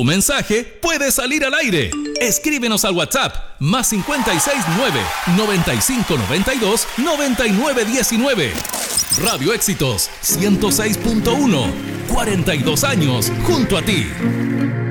Tu mensaje puede salir al aire. Escríbenos al WhatsApp +569-9592-9919. Radio Éxitos 106.1. 42 años junto a ti.